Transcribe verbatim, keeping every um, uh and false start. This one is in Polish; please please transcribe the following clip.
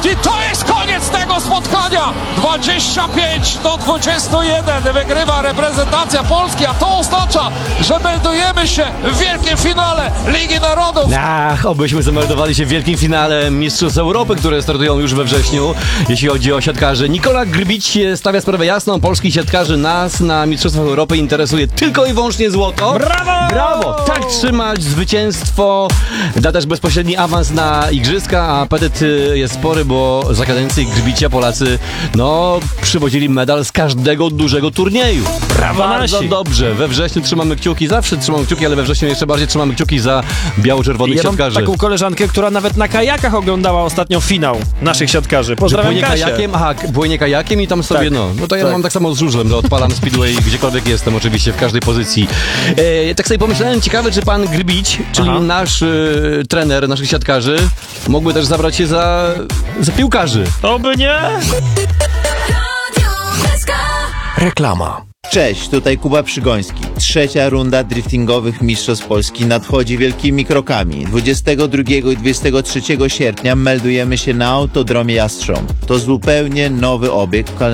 I to jest koniec tego spotkania! dwadzieścia pięć do dwudziestu jeden wygrywa reprezentacja Polski, a to oznacza, że meldujemy się w wielkim finale Ligi Narodów. Ach, obyśmy zameldowali się w wielkim finale Mistrzostw Europy, które startują już we wrześniu. Jeśli chodzi o siatkarzy, Nikola Grbić stawia sprawę jasną. Polskich siatkarzy nas na Mistrzostwach Europy interesuje tylko i wyłącznie złoto. Brawo! Brawo! Tak trzymać, zwycięstwo da też bezpośredni awans na igrzyska, a apetyt jest spory, bo za kadencji Grbicia Polacy no przywozili medal z każdego dużego turnieju. Brawo Bardzo nasi. dobrze. We wrześniu trzymamy kciuki, zawsze trzymamy kciuki, ale we wrześniu jeszcze bardziej trzymamy kciuki za biało-czerwonych Ja mam siatkarzy. taką koleżankę, która nawet na kajakach oglądała ostatnio finał naszych siatkarzy. Pozdrawiam Płynie Kasię. kajakiem, aha, płynie kajakiem i tam sobie, Tak, no, no to ja tak. mam tak samo z żużlem, że odpalam speedway gdziekolwiek jestem, oczywiście, w każdej pozycji. E, tak sobie pomyślałem, ciekawe, czy pan Grbić, czyli Aha. nasz e, trener naszych siatkarzy, mógłby też zabrać się za, za piłkarzy. Oby nie? Reklama. Cześć, tutaj Kuba Przygoński. Trzecia runda driftingowych Mistrzostw Polski nadchodzi wielkimi krokami. dwudziestego drugiego i dwudziestego trzeciego sierpnia meldujemy się na Autodromie Jastrząb. To zupełnie nowy obiekt w